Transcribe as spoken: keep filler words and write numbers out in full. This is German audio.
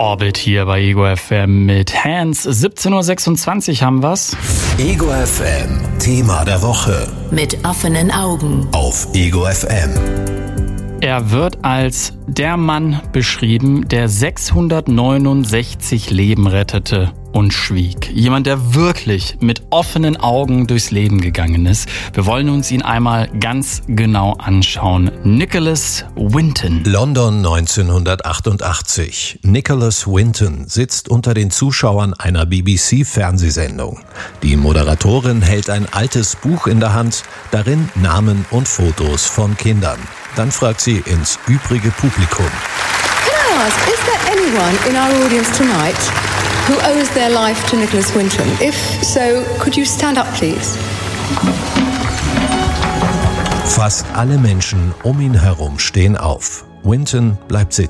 Orbit hier bei Ego F M mit Hans. siebzehn Uhr sechsundzwanzig haben wir's. Ego F M, Thema der Woche. Mit offenen Augen. Auf Ego F M. Er wird als der Mann beschrieben, der sechshundertneunundsechzig Leben rettete und schwieg. Jemand, der wirklich mit offenen Augen durchs Leben gegangen ist. Wir wollen uns ihn einmal ganz genau anschauen. Nicholas Winton. London neunzehnhundertachtundachtzig. Nicholas Winton sitzt unter den Zuschauern einer B B C-Fernsehsendung. Die Moderatorin hält ein altes Buch in der Hand, darin Namen und Fotos von Kindern. Dann fragt sie ins übrige Publikum. Can I ask, is there anyone in our audience tonight who owes their life to Nicholas Winton? If so, could you stand up, please? Fast alle Menschen um ihn herum stehen auf. Winton bleibt sitzen.